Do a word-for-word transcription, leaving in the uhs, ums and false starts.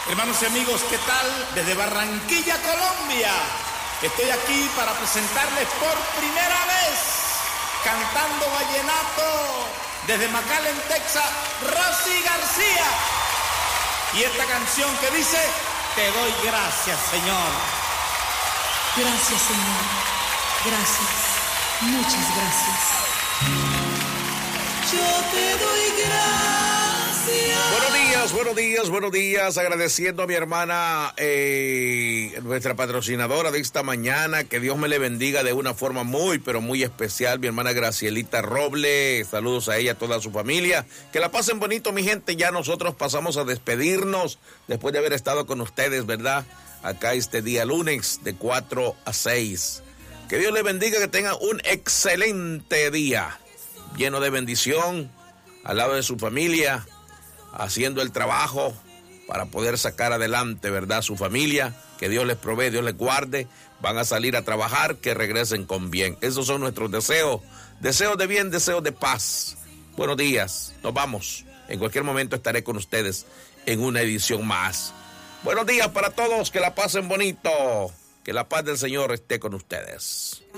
Hermanos y amigos, ¿qué tal? Desde Barranquilla, Colombia, estoy aquí para presentarles por primera vez, cantando vallenato, desde McAllen, Texas, Rosy García. Y esta canción que dice, te doy gracias, Señor. Gracias, Señor. Gracias. Muchas gracias. Yo te doy gracias. Buenos días, buenos días, buenos días. Agradeciendo a mi hermana, eh, nuestra patrocinadora de esta mañana. Que Dios me le bendiga de una forma muy, pero muy especial. Mi hermana Gracielita Roble. Saludos a ella, a toda su familia. Que la pasen bonito, mi gente. Ya nosotros pasamos a despedirnos después de haber estado con ustedes, ¿verdad? Acá este día lunes de cuatro a seis. Que Dios les bendiga, que tengan un excelente día. Lleno de bendición, al lado de su familia, haciendo el trabajo para poder sacar adelante, ¿verdad?, su familia. Que Dios les provee, Dios les guarde. Van a salir a trabajar, que regresen con bien. Esos son nuestros deseos. Deseos de bien, deseos de paz. Buenos días, nos vamos. En cualquier momento estaré con ustedes en una edición más. Buenos días para todos, que la pasen bonito. Que la paz del Señor esté con ustedes.